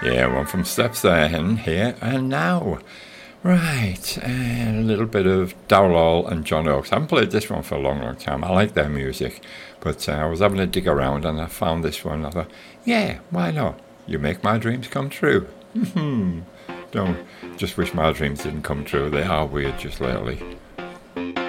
Yeah, one from Steps there, and here and now. Right, a little bit of Darrell Hall and John Oakes. I haven't played this one for a long, long time. I like their music, but I was having a dig around and I found this one. I thought, yeah, why not? You make my dreams come true. Don't just wish my dreams didn't come true. They are weird just lately.